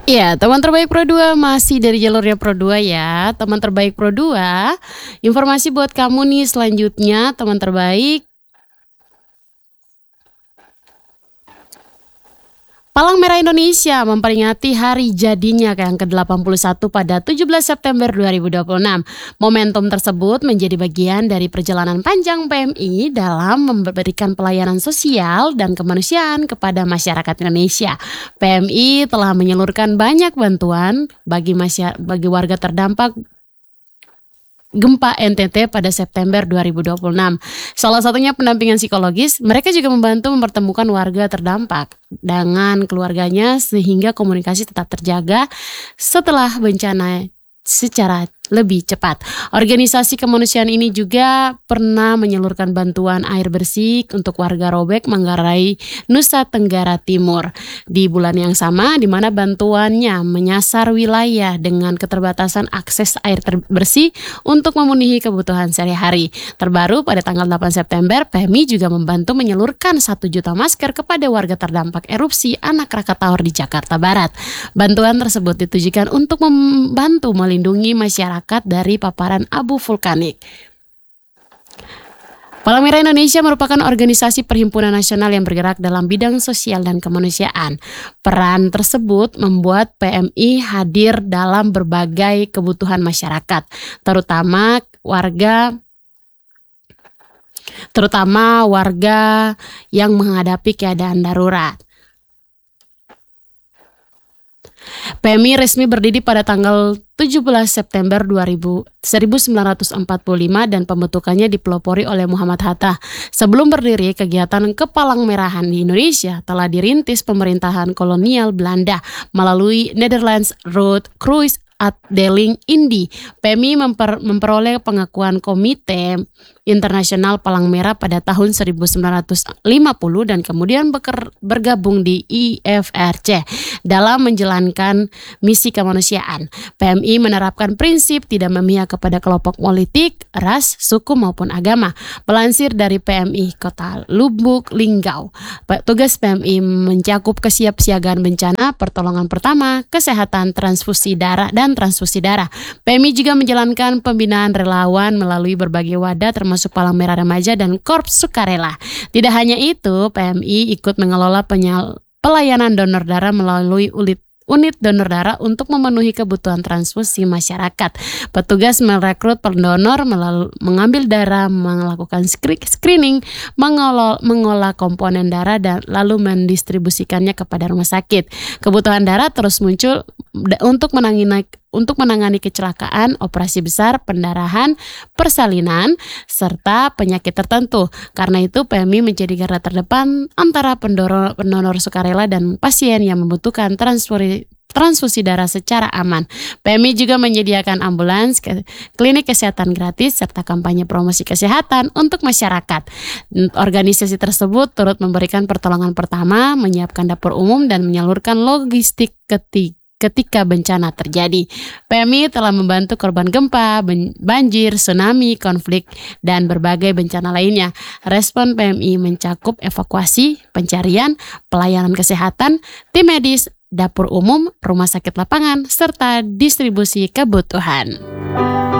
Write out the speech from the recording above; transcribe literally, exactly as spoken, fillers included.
Iya, teman terbaik Pro dua masih dari jalurnya Pro dua ya. Teman terbaik Pro dua, informasi buat kamu nih selanjutnya teman terbaik. Palang Merah Indonesia memperingati hari jadinya yang ke delapan puluh satu pada tujuh belas September dua ribu dua puluh enam. Momentum tersebut menjadi bagian dari perjalanan panjang P M I dalam memberikan pelayanan sosial dan kemanusiaan kepada masyarakat Indonesia. P M I telah menyalurkan banyak bantuan bagi masyarakat, bagi warga terdampak gempa N T T pada September dua ribu dua puluh enam. Salah satunya pendampingan psikologis. Mereka juga membantu mempertemukan warga terdampak dengan keluarganya sehingga komunikasi tetap terjaga setelah bencana secara lebih cepat. Organisasi kemanusiaan ini juga pernah menyalurkan bantuan air bersih untuk warga Robek, Manggarai, Nusa Tenggara Timur di bulan yang sama, di mana bantuannya menyasar wilayah dengan keterbatasan akses air bersih untuk memenuhi kebutuhan sehari-hari. Terbaru pada tanggal delapan September, P M I juga membantu menyalurkan satu juta masker kepada warga terdampak erupsi Anak Krakatau di Jakarta Barat. Bantuan tersebut ditujukan untuk membantu melindungi masyarakat dari paparan abu vulkanik. Palang Merah Indonesia merupakan organisasi perhimpunan nasional yang bergerak dalam bidang sosial dan kemanusiaan. Peran tersebut membuat P M I hadir dalam berbagai kebutuhan masyarakat, terutama warga terutama warga yang menghadapi keadaan darurat. P M I resmi berdiri pada tanggal tujuh belas September seribu sembilan ratus empat puluh lima dan pembentukannya dipelopori oleh Muhammad Hatta. Sebelum berdiri, kegiatan Kepalang Merahan di Indonesia telah dirintis pemerintahan kolonial Belanda melalui Netherlands Road Cruise Afdeling Indi. P M I memper, memperoleh pengakuan Komite Internasional Palang Merah pada tahun seribu sembilan ratus lima puluh dan kemudian beker, bergabung di I F R C dalam menjalankan misi kemanusiaan. P M I menerapkan prinsip tidak memihak kepada kelompok politik, ras, suku maupun agama. Melansir dari P M I Kota Lubuk Linggau, tugas P M I mencakup kesiapsiagaan bencana, pertolongan pertama, kesehatan, transfusi darah dan transfusi darah. P M I juga menjalankan pembinaan relawan melalui berbagai wadah termasuk Palang Merah Remaja dan Korps Sukarela. Tidak hanya itu, P M I ikut mengelola penyal pelayanan donor darah melalui unit unit donor darah untuk memenuhi kebutuhan transfusi masyarakat. Petugas merekrut pendonor, melalui, mengambil darah, melakukan screening, mengolah, mengolah komponen darah dan lalu mendistribusikannya kepada rumah sakit. Kebutuhan darah terus muncul untuk menangani untuk menangani kecelakaan, operasi besar, pendarahan, persalinan, serta penyakit tertentu. Karena itu P M I menjadi garda terdepan antara pendonor, pendonor sukarela dan pasien yang membutuhkan transfusi transfusi darah secara aman. P M I juga menyediakan ambulans, klinik kesehatan gratis, serta kampanye promosi kesehatan untuk masyarakat. Organisasi tersebut turut memberikan pertolongan pertama, menyiapkan dapur umum, dan menyalurkan logistik ketika ketika bencana terjadi. P M I telah membantu korban gempa, banjir, tsunami, konflik, dan berbagai bencana lainnya. Respon P M I mencakup evakuasi, pencarian, pelayanan kesehatan, tim medis, dapur umum, rumah sakit lapangan, serta distribusi kebutuhan.